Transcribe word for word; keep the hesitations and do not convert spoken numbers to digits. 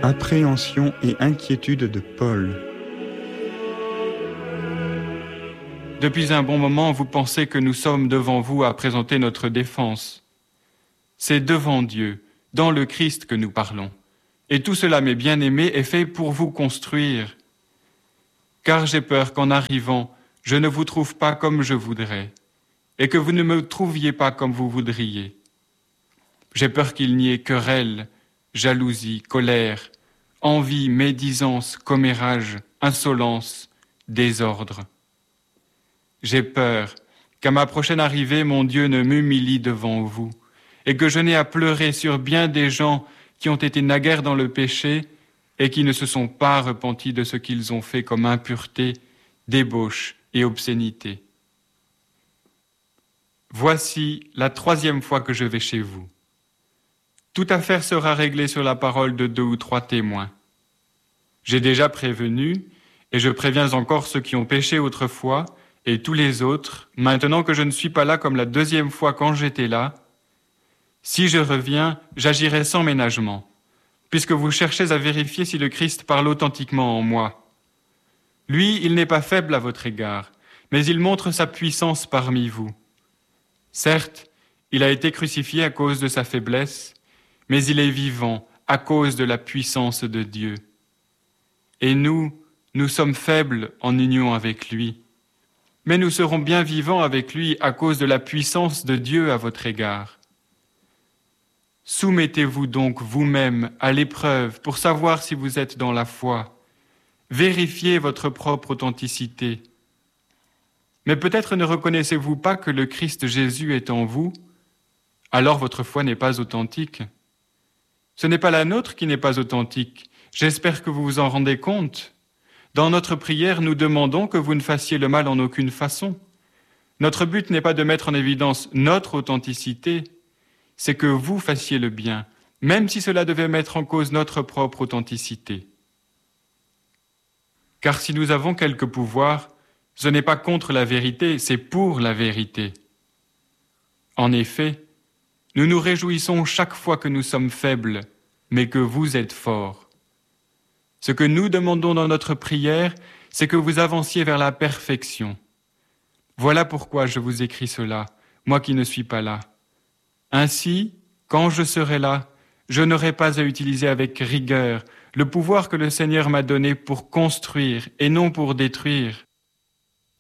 Appréhension et inquiétude de Paul. Depuis un bon moment, vous pensez que nous sommes devant vous à présenter notre défense. C'est devant Dieu, dans le Christ que nous parlons. Et tout cela, mes bien-aimés, est fait pour vous construire. Car j'ai peur qu'en arrivant, je ne vous trouve pas comme je voudrais, et que vous ne me trouviez pas comme vous voudriez. J'ai peur qu'il n'y ait querelle, jalousie, colère, envie, médisance, commérage, insolence, désordre. J'ai peur qu'à ma prochaine arrivée, mon Dieu ne m'humilie devant vous, et que je n'ai à pleurer sur bien des gens qui ont été naguère dans le péché et qui ne se sont pas repentis de ce qu'ils ont fait comme impureté, débauche et obscénité. Voici la troisième fois que je vais chez vous. Toute affaire sera réglée sur la parole de deux ou trois témoins. J'ai déjà prévenu, et je préviens encore ceux qui ont péché autrefois, et tous les autres, maintenant que je ne suis pas là comme la deuxième fois quand j'étais là. Si je reviens, j'agirai sans ménagement, puisque vous cherchez à vérifier si le Christ parle authentiquement en moi. Lui, il n'est pas faible à votre égard, mais il montre sa puissance parmi vous. Certes, il a été crucifié à cause de sa faiblesse, mais il est vivant à cause de la puissance de Dieu. Et nous, nous sommes faibles en union avec lui, mais nous serons bien vivants avec lui à cause de la puissance de Dieu à votre égard. Soumettez-vous donc vous-même à l'épreuve pour savoir si vous êtes dans la foi. Vérifiez votre propre authenticité. Mais peut-être ne reconnaissez-vous pas que le Christ Jésus est en vous, alors votre foi n'est pas authentique. Ce n'est pas la nôtre qui n'est pas authentique. J'espère que vous vous en rendez compte. Dans notre prière, nous demandons que vous ne fassiez le mal en aucune façon. Notre but n'est pas de mettre en évidence notre authenticité, c'est que vous fassiez le bien, même si cela devait mettre en cause notre propre authenticité. Car si nous avons quelque pouvoir, ce n'est pas contre la vérité, c'est pour la vérité. En effet, nous nous réjouissons chaque fois que nous sommes faibles, mais que vous êtes forts. Ce que nous demandons dans notre prière, c'est que vous avanciez vers la perfection. Voilà pourquoi je vous écris cela, moi qui ne suis pas là. Ainsi, quand je serai là, je n'aurai pas à utiliser avec rigueur le pouvoir que le Seigneur m'a donné pour construire et non pour détruire.